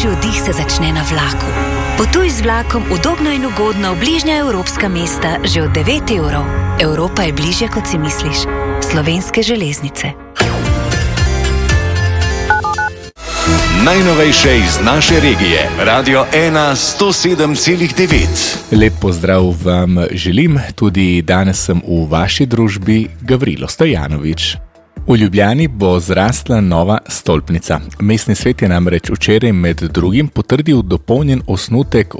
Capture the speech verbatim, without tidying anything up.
Najboljši oddih se začne na vlaku. Potuj z vlakom udobno in ugodno v bližnja evropska mesta že od devet evrov. Evropa je bližje, kot si misliš. Slovenske železnice. Najnovejše iz naše regije. Radio ena sto sedem celih devet. Lep pozdrav vam želim, tudi danes sem v vaši družbi Gavrilo Stojanovič. V Ljubljani bo zrastla nova stolpnica. Mestni svet je namreč včeraj med drugim potrdil dopolnjen osnutek